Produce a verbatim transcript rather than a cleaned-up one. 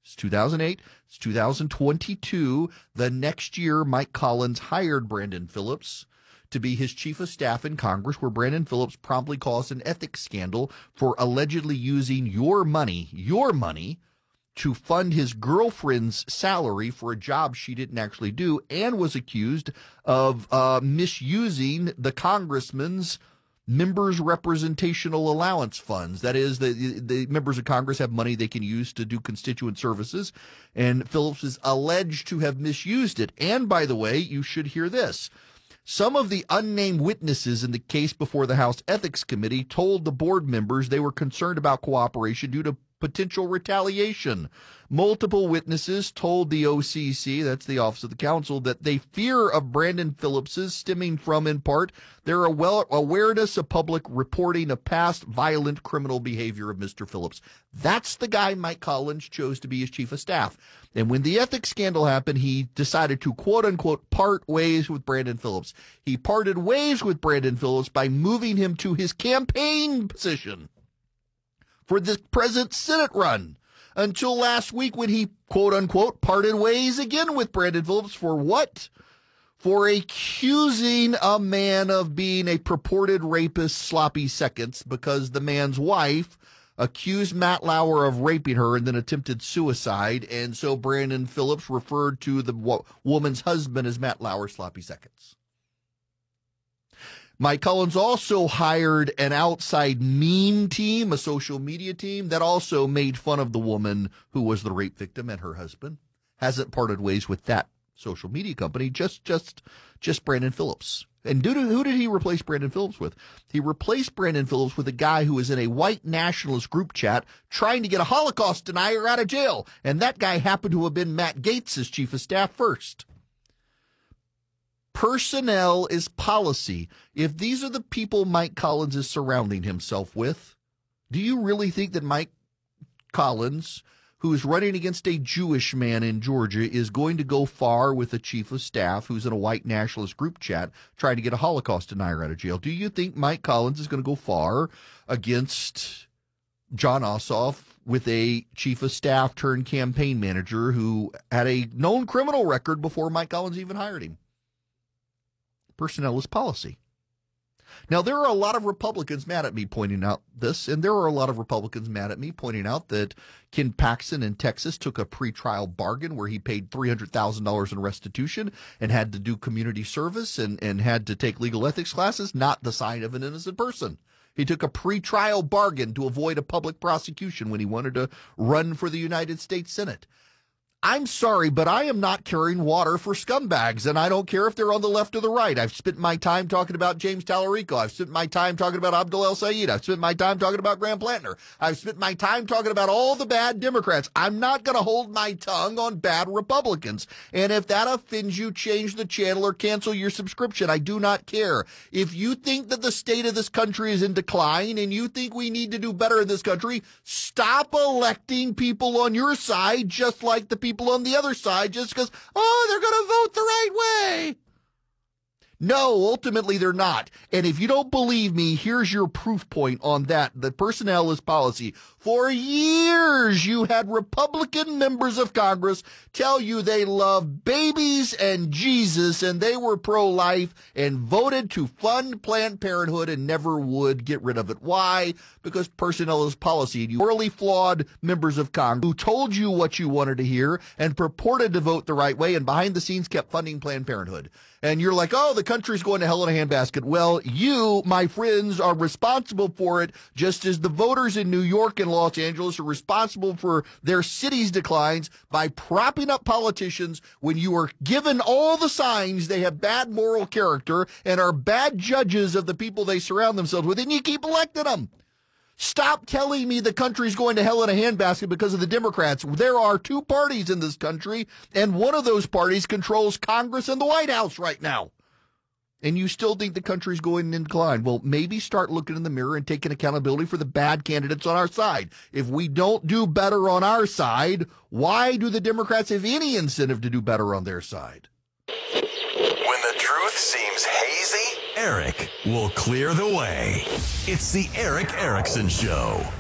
It's two thousand eight. It's two thousand twenty-two. The next year, Mike Collins hired Brandon Phillips to be his chief of staff in Congress, where Brandon Phillips promptly caused an ethics scandal for allegedly using your money, your money, to fund his girlfriend's salary for a job she didn't actually do, and was accused of uh, misusing the congressman's members' representational allowance funds. That is, the, the members of Congress have money they can use to do constituent services, and Phillips is alleged to have misused it. And by the way, you should hear this. Some of the unnamed witnesses in the case before the House Ethics Committee told the board members they were concerned about cooperation due to potential retaliation. Multiple witnesses told the O C C, that's the Office of the Counsel, that they fear of Brandon Phillips's stemming from, in part, their awareness of public reporting of past violent criminal behavior of Mister Phillips. That's the guy Mike Collins chose to be his chief of staff. And when the ethics scandal happened, he decided to, quote unquote, part ways with Brandon Phillips. He parted ways with Brandon Phillips by moving him to his campaign position for the present Senate run, until last week when he, quote unquote, parted ways again with Brandon Phillips for what? For accusing a man of being a purported rapist sloppy seconds, because the man's wife accused Matt Lauer of raping her and then attempted suicide. And so Brandon Phillips referred to the wo- woman's husband as Matt Lauer sloppy seconds. Mike Collins also hired an outside meme team, a social media team, that also made fun of the woman who was the rape victim and her husband. Hasn't parted ways with that social media company, just just, just Brandon Phillips. And who did, who did he replace Brandon Phillips with? He replaced Brandon Phillips with a guy who was in a white nationalist group chat trying to get a Holocaust denier out of jail. And that guy happened to have been Matt Gaetz' chief of staff first. Personnel is policy. If these are the people Mike Collins is surrounding himself with, do you really think that Mike Collins, who is running against a Jewish man in Georgia, is going to go far with a chief of staff who's in a white nationalist group chat trying to get a Holocaust denier out of jail? Do you think Mike Collins is going to go far against Jon Ossoff with a chief of staff turned campaign manager who had a known criminal record before Mike Collins even hired him? Personnel is policy. Now, there are a lot of Republicans mad at me pointing out this, and there are a lot of Republicans mad at me pointing out that Ken Paxton in Texas took a pretrial bargain where he paid three hundred thousand dollars in restitution and had to do community service and, and had to take legal ethics classes, not the sign of an innocent person. He took a pretrial bargain to avoid a public prosecution when he wanted to run for the United States Senate. I'm sorry, but I am not carrying water for scumbags, and I don't care if they're on the left or the right. I've spent my time talking about James Tallarico. I've spent my time talking about Abdul El Sayed. I've spent my time talking about Graham Plantner. I've spent my time talking about all the bad Democrats. I'm not going to hold my tongue on bad Republicans. And if that offends you, change the channel or cancel your subscription. I do not care. If you think that the state of this country is in decline and you think we need to do better in this country, stop electing people on your side just like the people people on the other side just because, oh, they're going to vote the right way. No, ultimately they're not. And if you don't believe me, here's your proof point on that. The personnel is policy. For years, you had Republican members of Congress tell you they love babies and Jesus, and they were pro-life and voted to fund Planned Parenthood and never would get rid of it. Why? Because personnel is policy. You morally flawed members of Congress who told you what you wanted to hear and purported to vote the right way and behind the scenes kept funding Planned Parenthood. And you're like, oh, the country's going to hell in a handbasket. Well, you, my friends, are responsible for it, just as the voters in New York and Los Angeles are responsible for their city's declines by propping up politicians when you are given all the signs they have bad moral character and are bad judges of the people they surround themselves with, and you keep electing them. Stop telling me the country's going to hell in a handbasket because of the Democrats. There are two parties in this country, and one of those parties controls Congress and the White House right now. And you still think the country's going in decline. Well, maybe start looking in the mirror and taking accountability for the bad candidates on our side. If we don't do better on our side, why do the Democrats have any incentive to do better on their side? When the truth seems hazy, Eric will clear the way. It's the Erick Erickson Show.